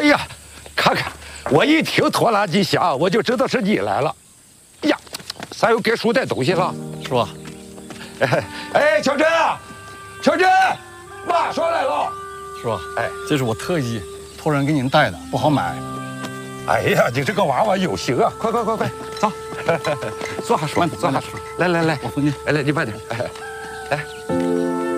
呀，看看，我一听拖拉机响，我就知道是你来了。呀，咋又给叔带东西了？ 叔， 哎，乔真，乔真，马上来了。 叔，哎，这是我特意托人给您带的，不好买。 哎呀，你这个娃娃有型啊！快，走，坐下说，坐下说。来， 我扶您。 来，你慢点。来。